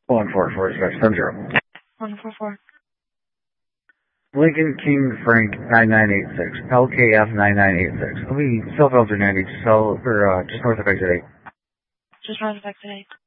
144-70. 144. Lincoln King Frank 9986. LKF 9986. Let me self-filter 90, just north of exit 8. Just north of exit 8.